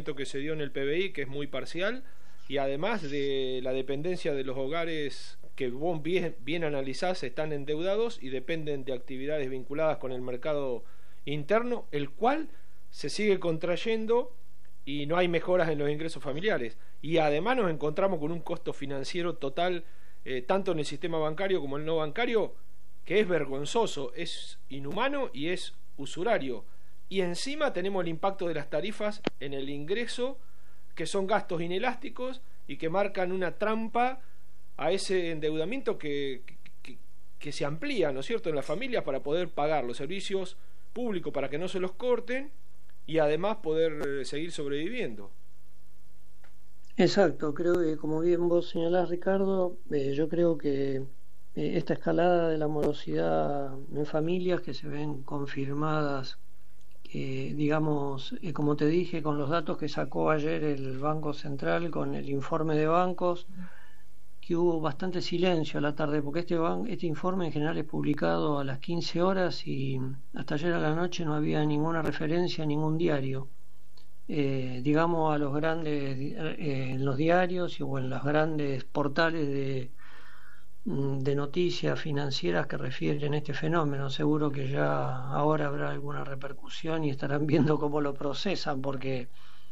crecimiento que se dio en el PBI, que es muy parcial, y además de la dependencia de los hogares que vos bien analizás, están endeudados y dependen de actividades vinculadas con el mercado interno, el cual se sigue contrayendo y no hay mejoras en los ingresos familiares. Y además nos encontramos con un costo financiero total, tanto en el sistema bancario como en el no bancario, que es vergonzoso, es inhumano y es usurario. Y encima tenemos el impacto de las tarifas en el ingreso, que son gastos inelásticos y que marcan una trampa a ese endeudamiento que se amplía, ¿no es cierto?, en las familias para poder pagar los servicios públicos para que no se los corten y además poder seguir sobreviviendo. Exacto, creo que como bien vos señalás, Ricardo, yo creo que esta escalada de la morosidad en familias que se ven confirmadas, digamos, como te dije, con los datos que sacó ayer el Banco Central, con el informe de bancos, que hubo bastante silencio a la tarde, porque este informe en general es publicado a las 15 horas y hasta ayer a la noche no había ninguna referencia a ningún diario. Digamos, a los grandes, en los diarios o en los grandes portales de noticias financieras que refieren a este fenómeno. Seguro que ya ahora habrá alguna repercusión y estarán viendo cómo lo procesan, porque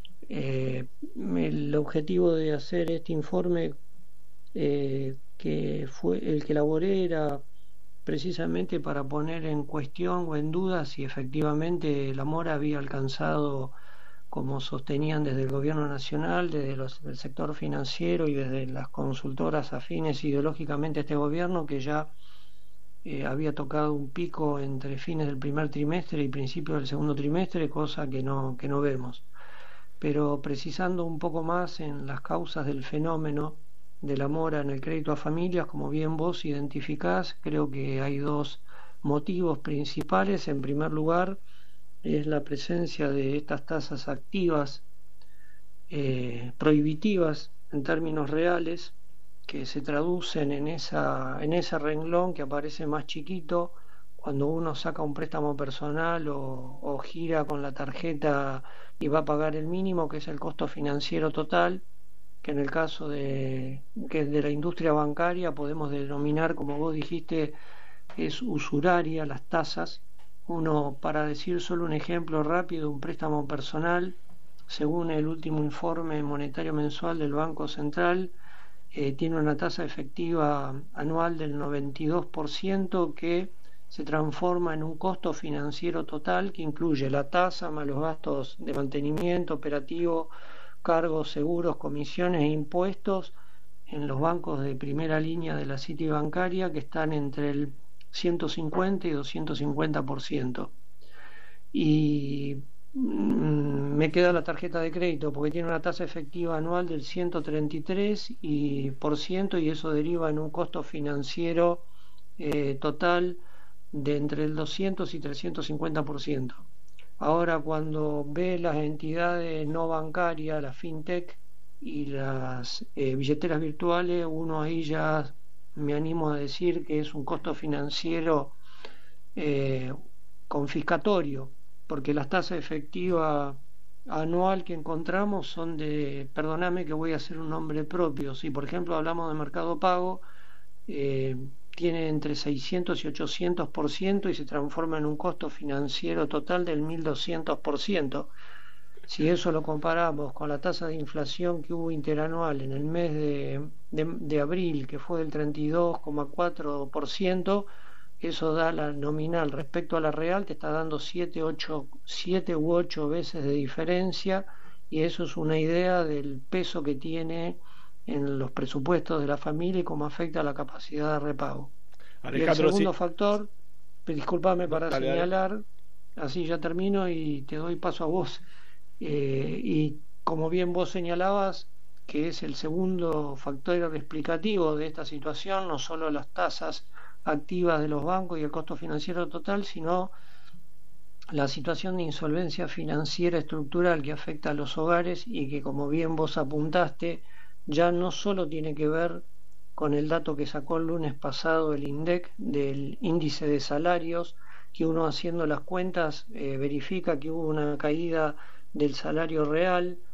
el objetivo de hacer este informe, que fue el que elaboré, era precisamente para poner en cuestión o en duda si efectivamente la mora había alcanzado, como sostenían desde el gobierno nacional, desde el sector financiero y desde las consultoras afines ideológicamente a este gobierno, que ya había tocado un pico entre fines del primer trimestre y principios del segundo trimestre, cosa que no vemos. Pero precisando un poco más en las causas del fenómeno de la mora en el crédito a familias, como bien vos identificás, creo que hay dos motivos principales. En primer lugar, es la presencia de estas tasas activas prohibitivas en términos reales, que se traducen en ese renglón que aparece más chiquito cuando uno saca un préstamo personal o gira con la tarjeta y va a pagar el mínimo, que es el costo financiero total, que en el caso de la industria bancaria podemos denominar, como vos dijiste, es usuraria las tasas. Uno, para decir solo un ejemplo rápido, un préstamo personal, según el último informe monetario mensual del Banco Central, tiene una tasa efectiva anual del 92%, que se transforma en un costo financiero total que incluye la tasa más los gastos de mantenimiento operativo, cargos, seguros, comisiones e impuestos en los bancos de primera línea de la City bancaria, que están entre el 150 y 250%. Y me queda la tarjeta de crédito, porque tiene una tasa efectiva anual del 133%, y eso deriva en un costo financiero total de entre el 200 y 350%. Ahora, cuando ve las entidades no bancarias, las fintech y las billeteras virtuales, uno ahí ya me animo a decir que es un costo financiero confiscatorio, porque las tasas efectivas anual que encontramos son de, perdóname que voy a hacer un nombre propio, si por ejemplo hablamos de Mercado Pago, tiene entre 600 y 800% y se transforma en un costo financiero total del 1200%. Si eso lo comparamos con la tasa de inflación que hubo interanual en el mes de abril, que fue del 32,4%, eso da la nominal respecto a la real, te está dando 7 u 8 veces de diferencia, y eso es una idea del peso que tiene en los presupuestos de la familia y cómo afecta a la capacidad de repago. Alejandro, y el segundo sí. factor, discúlpame para Dale, señalar, dale. así ya termino y te doy paso a vos, y como bien vos señalabas, que es el segundo factor explicativo de esta situación, no solo las tasas activas de los bancos y el costo financiero total, sino la situación de insolvencia financiera estructural que afecta a los hogares y que, como bien vos apuntaste, ya no solo tiene que ver con el dato que sacó el lunes pasado el INDEC del índice de salarios, que uno haciendo las cuentas verifica que hubo una caída del salario real